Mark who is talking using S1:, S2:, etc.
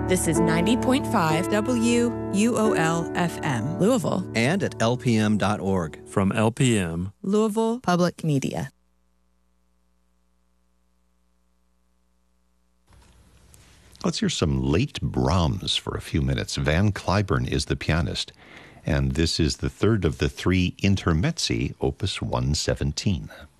S1: This is 90.5 WUOL-FM, Louisville.
S2: And at lpm.org.
S3: From LPM,
S1: Louisville Public Media.
S4: Let's hear some late Brahms for a few minutes. Van Cliburn is the pianist, and this is the third of the three intermezzi, opus 117.